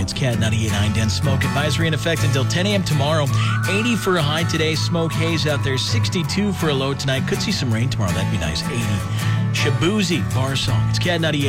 It's Cat 98.9. Dense smoke advisory in effect until 10 a.m. tomorrow. 80 for a high today. Smoke haze out there. 62 for a low tonight. Could see some rain tomorrow. That'd be nice. 80. Shabuzi bar song. It's Cat 98.